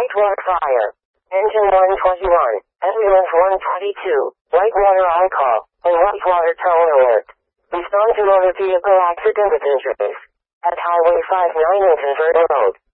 Whitewater fire. Engine 121. Ambulance 122. Whitewater on-call. And Whitewater tow alert. Respond to motor vehicle accident with injuries. At Highway 59 and Converter Road.